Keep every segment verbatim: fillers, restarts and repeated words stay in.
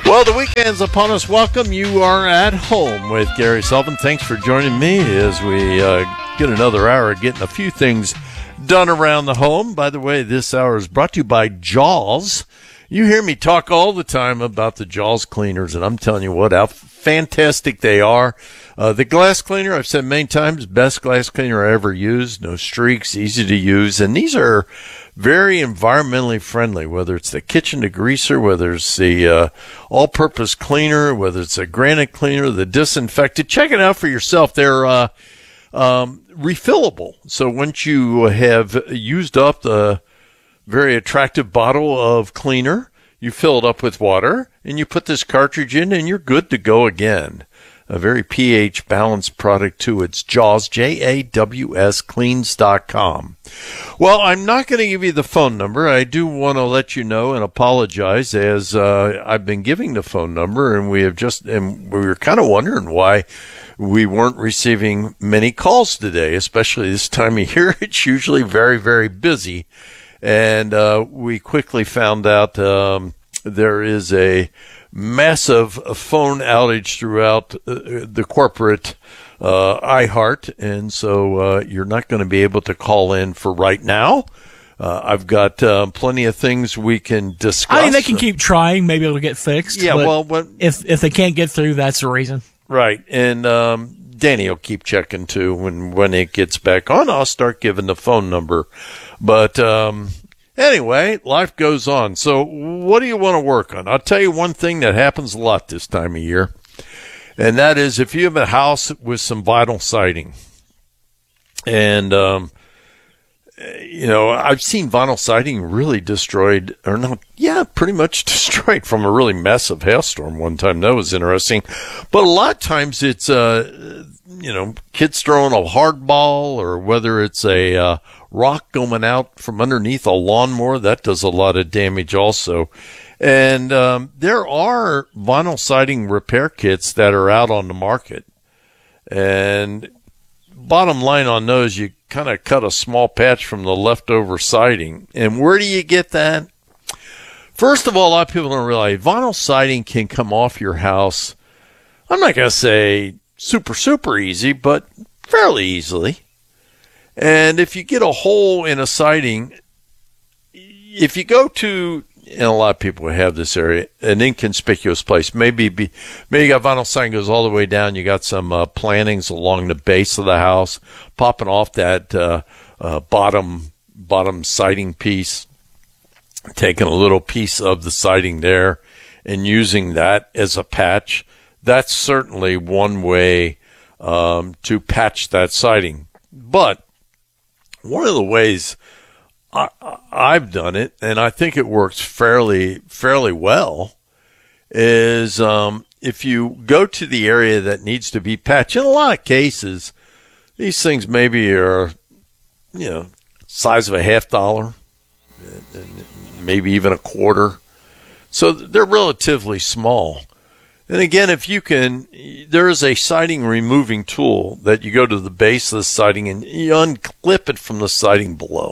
Well, the weekend's upon us. Welcome. You are at home with Gary Sullivan. Thanks for joining me as we uh, get another hour of getting a few things done around the home. By the way, this hour is brought to you by Jaws. You hear me talk all the time about the Jaws cleaners, and I'm telling you what, how fantastic they are. Uh, the glass cleaner, I've said many times, best glass cleaner I ever used. No streaks, easy to use, and these are very environmentally friendly, whether it's the kitchen degreaser, whether it's the uh, all-purpose cleaner, whether it's a granite cleaner, the disinfectant. Check it out for yourself. They're uh, um, refillable. So once you have used up the very attractive bottle of cleaner, you fill it up with water, and you put this cartridge in, and you're good to go again. A very pH balanced product too. It's Jaws, J A W S, cleans dot com. Well, I'm not going to give you the phone number. I do want to let you know and apologize, as uh, I've been giving the phone number, and we have just, and we were kind of wondering why we weren't receiving many calls today, especially this time of year. It's usually very, very busy. And uh, we quickly found out um, there is a massive phone outage throughout uh, the corporate uh, iHeart, and so uh, you're not going to be able to call in for right now. Uh, I've got uh, plenty of things we can discuss. I mean, they can keep trying. Maybe it'll get fixed. Yeah, well, what, if if they can't get through, that's the reason. Right, and um, Danny will keep checking too. When when it gets back on, I'll start giving the phone number. But um, anyway, life goes on. So what do you want to work on? I'll tell you one thing that happens a lot this time of year, and that is if you have a house with some vinyl siding. And, um, you know, I've seen vinyl siding really destroyed, or not, yeah, pretty much destroyed from a really massive hailstorm one time. That was interesting. But a lot of times it's, uh, you know, kids throwing a hard ball, or whether it's a uh, rock going out from underneath a lawnmower, that does a lot of damage also. And um, there are vinyl siding repair kits that are out on the market. And bottom line on those, you kind of cut a small patch from the leftover siding. And where do you get that? First of all, a lot of people don't realize vinyl siding can come off your house. I'm not going to say super, super easy, but fairly easily. And if you get a hole in a siding, if you go to, and a lot of people have this area, an inconspicuous place, maybe be, maybe you got vinyl siding goes all the way down, you got some uh, plantings along the base of the house, popping off that uh, uh, bottom bottom siding piece, taking a little piece of the siding there and using that as a patch. That's certainly one way um, to patch that siding. But one of the ways I, I've done it, and I think it works fairly fairly well, is um, if you go to the area that needs to be patched. In a lot of cases, these things maybe are, you know, size of a half dollar, maybe even a quarter. So they're relatively small. And again, if you can, there is a siding removing tool that you go to the base of the siding and you unclip it from the siding below.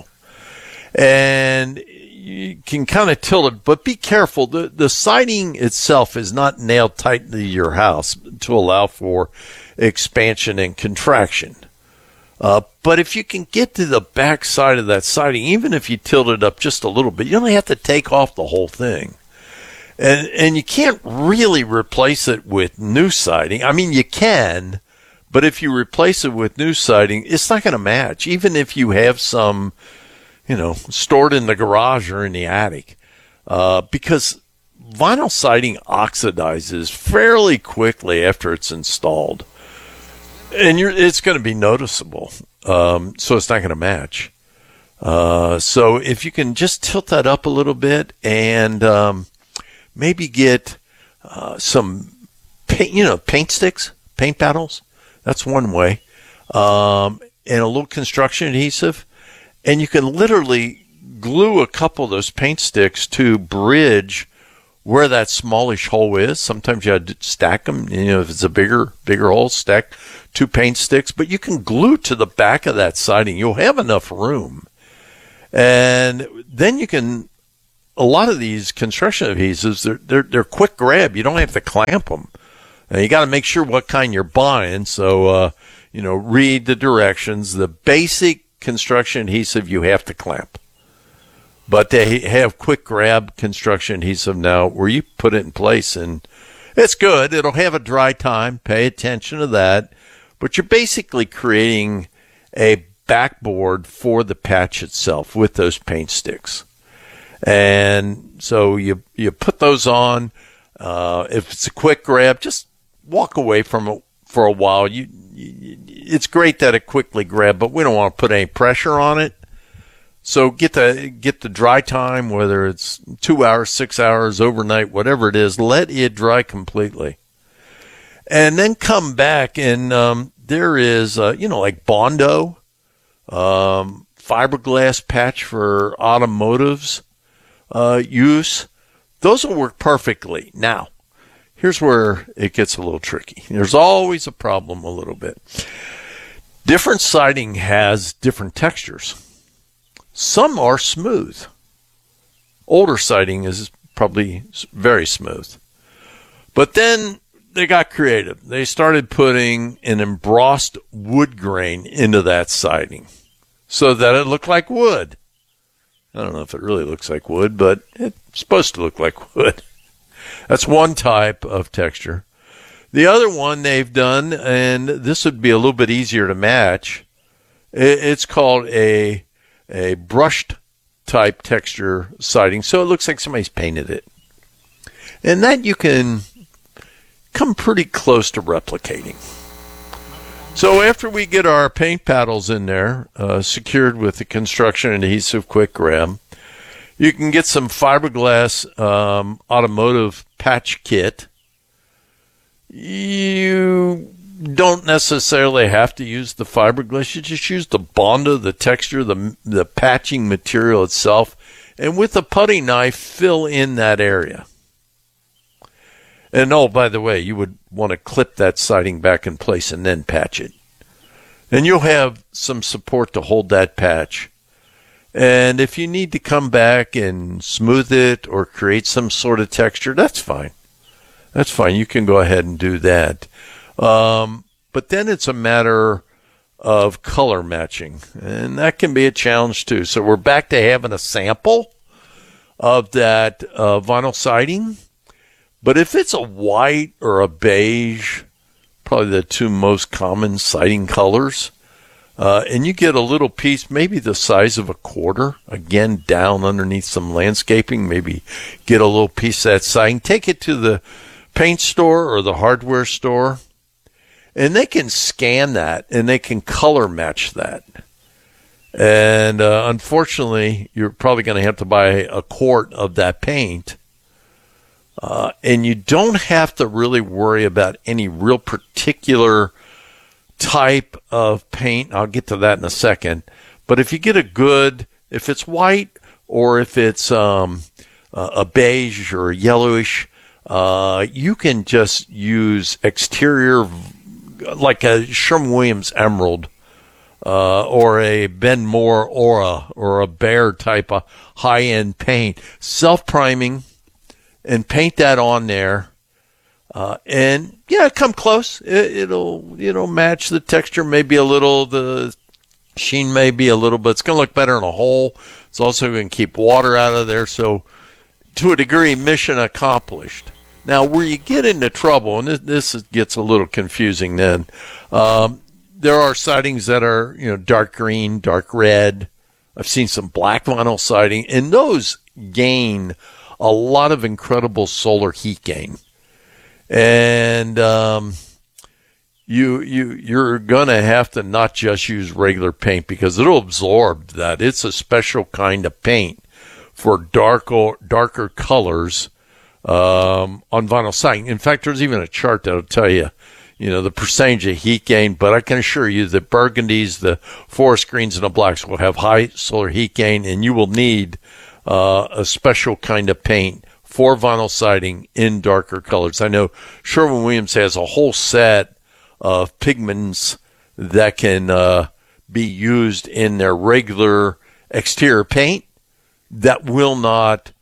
And you can kind of tilt it, but be careful. The, the siding itself is not nailed tight to your house to allow for expansion and contraction. Uh, but if you can get to the back side of that siding, even if you tilt it up just a little bit, you only have to take off the whole thing. And and you can't really replace it with new siding. I mean, you can, but if you replace it with new siding, it's not going to match, even if you have some, you know, stored in the garage or in the attic, uh, because vinyl siding oxidizes fairly quickly after it's installed, and you're, it's going to be noticeable, um, so it's not going to match. Uh, so if you can just tilt that up a little bit and um, maybe get uh, some paint, you know, paint sticks, paint paddles. That's one way. Um, and a little construction adhesive. And you can literally glue a couple of those paint sticks to bridge where that smallish hole is. Sometimes you have to stack them. You know, if it's a bigger, bigger hole, stack two paint sticks. But you can glue to the back of that siding. You'll have enough room. And then you can a lot of these construction adhesives, they're, they're, they're quick grab. You don't have to clamp them. Now, you got to make sure what kind you're buying. So, uh, you know, read the directions. The basic construction adhesive you have to clamp. But they have quick grab construction adhesive now where you put it in place, and it's good. It'll have a dry time. Pay attention to that. But you're basically creating a backboard for the patch itself with those paint sticks. And so you you put those on. Uh, if it's a quick grab, just walk away from it for a while. You, you, it's great that it quickly grabs, but we don't want to put any pressure on it. So get the get the dry time, whether it's two hours, six hours, overnight, whatever it is. Let it dry completely, and then come back. And um, there is, uh, you know, like Bondo, um, fiberglass patch for automotives uh, use. Those will work perfectly. Now, here's where it gets a little tricky. There's always a problem a little bit. Different siding has different textures. Some are smooth. Older siding is probably very smooth. But then they got creative. They started putting an embossed wood grain into that siding so that it looked like wood. I don't know if it really looks like wood, but it's supposed to look like wood. That's one type of texture. The other one they've done, and this would be a little bit easier to match, it's called a a brushed type texture siding, so it looks like somebody's painted it. And that you can come pretty close to replicating. So after we get our paint paddles in there, uh, secured with the construction adhesive quick grab, you can get some fiberglass um, automotive patch kit. You don't necessarily have to use the fiberglass. You just use the Bondo, the texture, the the patching material itself, and with a putty knife, fill in that area. And oh, by the way, you would want to clip that siding back in place and then patch it. And you'll have some support to hold that patch. And if you need to come back and smooth it or create some sort of texture, that's fine. That's fine. You can go ahead and do that. Um, but then it's a matter of color matching, and that can be a challenge too. So we're back to having a sample of that uh, vinyl siding. But if it's a white or a beige, probably the two most common siding colors, uh, and you get a little piece, maybe the size of a quarter, again, down underneath some landscaping, maybe get a little piece of that siding, take it to the paint store or the hardware store, and they can scan that and they can color match that. And uh, unfortunately, you're probably going to have to buy a quart of that paint. Uh, and you don't have to really worry about any real particular type of paint. I'll get to that in a second. But if you get a good, if it's white or if it's um, a beige or a yellowish, uh, you can just use exterior, like a Sherwin-Williams Emerald, uh, or a Ben Moore Aura, or a Behr type of high-end paint, self-priming, and paint that on there. Uh, and yeah, come close. It, it'll, it'll match the texture, maybe a little, the sheen may be a little, but it's going to look better in a hole. It's also going to keep water out of there. So to a degree, mission accomplished. Now, where you get into trouble, and this, this gets a little confusing then, um, there are sidings that are, you know, dark green, dark red. I've seen some black vinyl siding, and those gain a lot of incredible solar heat gain. And um, you, you, you're going to have to not just use regular paint because it'll absorb that. It's a special kind of paint for darker, darker colors um, on vinyl siding. In fact, there's even a chart that'll tell you, you know, the percentage of heat gain, but I can assure you that burgundies, the forest greens, and the blacks will have high solar heat gain, and you will need uh, a special kind of paint for vinyl siding in darker colors. I know Sherwin-Williams has a whole set of pigments that can uh, be used in their regular exterior paint that will not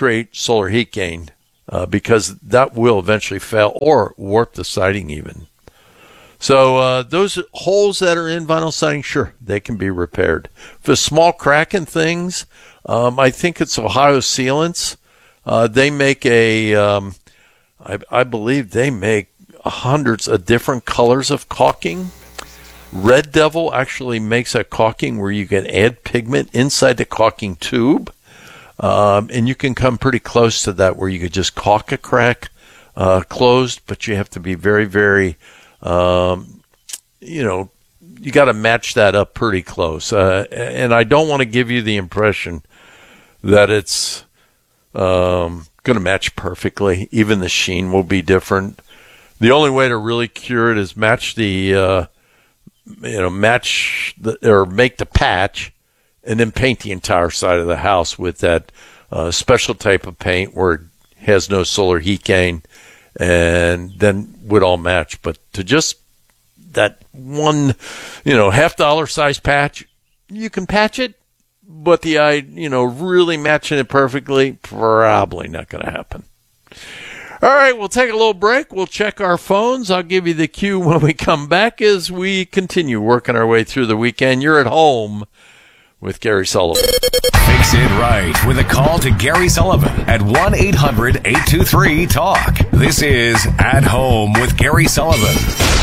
create solar heat gain uh, because that will eventually fail or warp the siding even. So uh, those holes that are in vinyl siding, sure, they can be repaired. For small crack in things, um, I think it's Ohio Sealants. Uh, they make a, um, I, I believe they make hundreds of different colors of caulking. Red Devil actually makes a caulking where you can add pigment inside the caulking tube. Um, and you can come pretty close to that where you could just caulk a crack uh, closed, but you have to be very, very... Um, you know, you got to match that up pretty close. Uh, and I don't want to give you the impression that it's um, going to match perfectly. Even the sheen will be different. The only way to really cure it is match the, uh, you know, match the, or make the patch and then paint the entire side of the house with that uh, special type of paint where it has no solar heat gain. And then would all match. But to just that one, you know, half dollar size patch, you can patch it, but the, I, you know, really matching it perfectly, probably not going to happen. All right, we'll take a little break. We'll check our phones. I'll give you the cue when we come back as we continue working our way through the weekend. You're at home with Gary Sullivan. Fix it right with a call to Gary Sullivan at one eight hundred eight two three talk. This is At Home with Gary Sullivan.